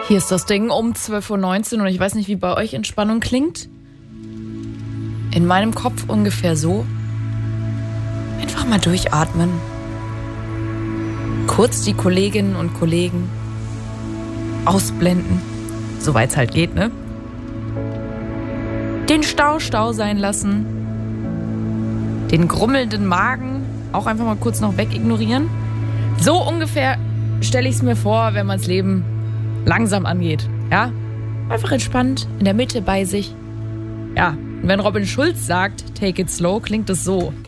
Hier ist das Ding um 12:19 Uhr und ich weiß nicht, wie bei euch Entspannung klingt. In meinem Kopf ungefähr so. Einfach mal durchatmen. Kurz die Kolleginnen und Kollegen ausblenden. Soweit es halt geht, ne? Den Stau sein lassen. Den grummelnden Magen auch einfach mal kurz noch wegignorieren. So ungefähr stelle ich es mir vor, wenn man das Leben langsam angeht. Ja? Einfach entspannt, in der Mitte bei sich. Ja, und wenn Robin Schulz sagt, take it slow, klingt es so.